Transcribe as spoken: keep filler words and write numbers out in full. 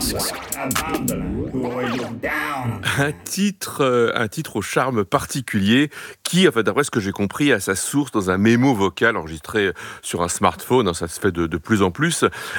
Un titre, heu, un titre au charme particulier qui, en fait, d'après ce que j'ai compris, a sa source dans un mémo vocal enregistré sur un smartphone, hein, ça se fait de de plus en plus.